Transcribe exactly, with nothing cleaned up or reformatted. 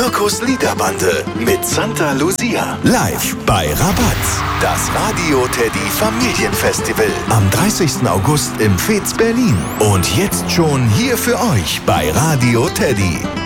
Zirkus Liederbande mit Santa Lucia. Live bei Rabatz. Das Radio Teddy Familienfestival am dreißigsten August im Fez Berlin. Und jetzt schon hier für euch bei Radio Teddy.